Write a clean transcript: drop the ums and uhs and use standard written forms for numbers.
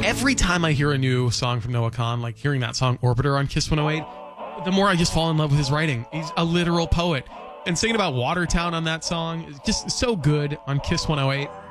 every time I hear a new song from Noah Kahan, like hearing that song Orbiter on Kiss 108, the more I just fall in love with his writing. He's a literal poet. And singing about Watertown on that song is just so good on Kiss 108.